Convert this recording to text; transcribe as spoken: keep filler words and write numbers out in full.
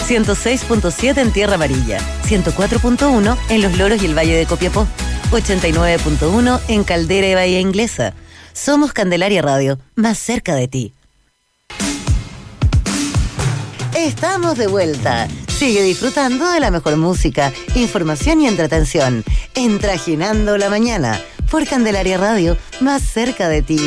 ciento seis punto siete en Tierra Amarilla, ciento cuatro punto uno en Los Loros y el Valle de Copiapó, ochenta y nueve punto uno en Caldera y Bahía Inglesa. Somos Candelaria Radio, más cerca de ti. Estamos de vuelta. Sigue disfrutando de la mejor música, información y entretención en Trajinando la Mañana por Candelaria Radio, más cerca de ti.